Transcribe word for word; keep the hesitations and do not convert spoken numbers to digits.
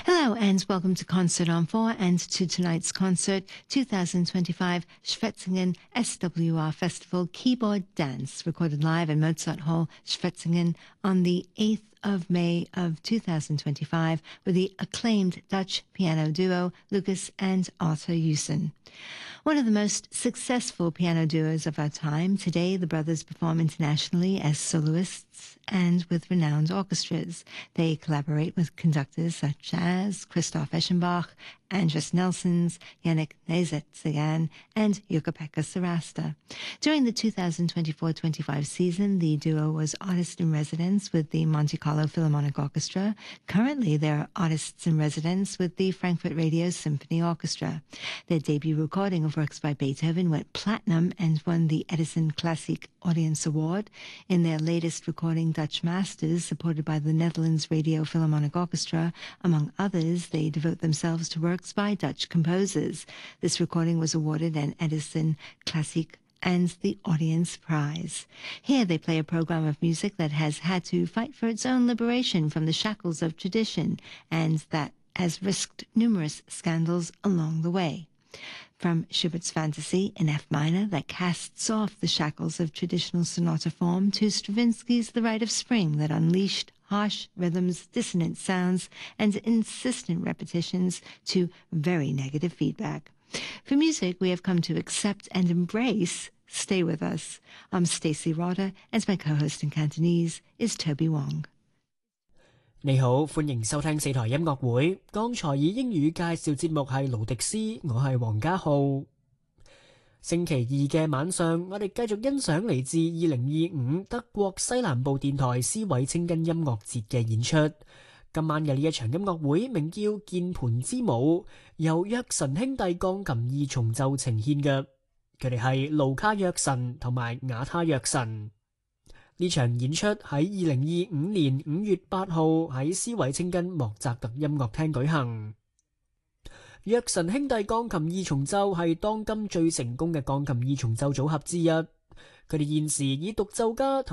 Hello and welcome to Concert on four and to tonight's concert, twenty twenty-five Schwetzingen S W R Festival Keyboard Dance, recorded live in Mozart Hall, Schwetzingen on the eighth of May of two thousand twenty-five with the acclaimed Dutch piano duo Lucas and Arthur Hewson. One of the most successful piano duos of our time, today the brothers perform internationally as soloists and with renowned orchestras. They collaborate with conductors such as Christoph Eschenbach, Andras Nelsons, Yannick Nézet-Séguin, and Jukka-Pekka Sarasta. During the two thousand twenty-four twenty-five season, the duo was artist-in-residence with the Monte Carlo Philharmonic Orchestra. Currently, they're artists-in-residence with the Frankfurt Radio Symphony Orchestra. Their debut recording of works by Beethoven went platinum and won the Edison Classic Audience Award. In their latest recording, Dutch Masters, supported by the Netherlands Radio Philharmonic Orchestra, among others, they devote themselves to works by Dutch composers. This recording was awarded an Edison Classic and the Audience Prize. Here they play a program of music that has had to fight for its own liberation from the shackles of tradition and that has risked numerous scandals along the way. From Schubert's Fantasy in F minor that casts off the shackles of traditional sonata form to Stravinsky's The Rite of Spring that unleashed harsh rhythms, dissonant sounds, and insistent repetitions to very negative feedback. For music we have come to accept and embrace, stay with us. I'm Stacey Rotter, and my co-host in Cantonese is Toby Wong. 你好，歡迎收聽四台音樂會。剛才以英語介紹節目係勞迪斯，我係黃家浩。星期二嘅晚上，我哋繼續欣賞嚟自二零二五德國西南部電台斯韋清根音樂節嘅演出。今晚嘅呢一場音樂會名叫《鍵盤之舞》，由約神兄弟鋼琴二重奏呈獻嘅。佢哋係盧卡約神同埋瓦他約神。呢場演出喺二零二五年五月八號喺斯韋清根莫扎特音樂廳舉行。約神兄弟鋼琴二重奏係當今最成功嘅鋼琴二重奏組合之一。佢哋現時以獨奏家同